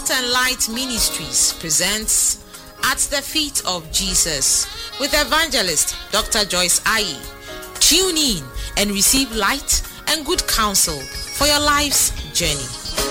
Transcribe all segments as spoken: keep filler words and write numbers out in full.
Salt and Light Ministries presents At the Feet of Jesus with evangelist Doctor Joyce Ayi. Tune in and receive light and good counsel for your life's journey.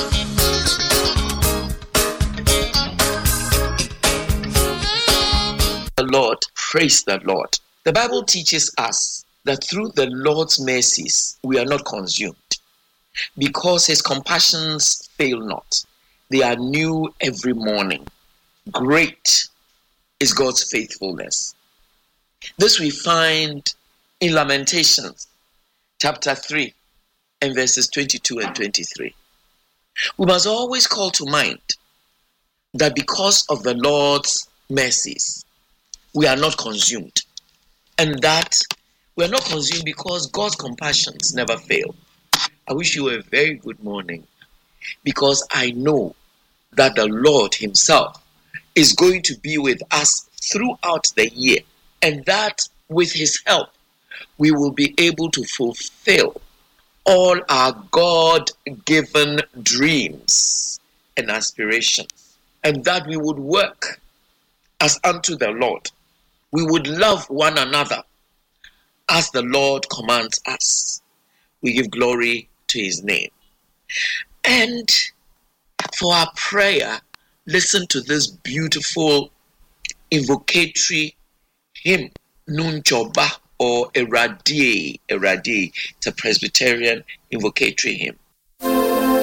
The Lord, praise the Lord. The Bible teaches us that through the Lord's mercies we are not consumed, because his compassions fail not. They are new every morning. Great is God's faithfulness. This we find in Lamentations chapter three and verses twenty-two and twenty-three. We must always call to mind that because of the Lord's mercies, we are not consumed. And that we are not consumed because God's compassions never fail. I wish you a very good morning, because I know that the Lord himself is going to be with us throughout the year, and that with his help, we will be able to fulfill all our God-given dreams and aspirations, and that we would work as unto the Lord. We would love one another as the Lord commands us. We give glory to his name. And for our prayer, listen to this beautiful invocatory hymn, Nunchoba, or Eradie. Eradie. It's a Presbyterian invocatory hymn.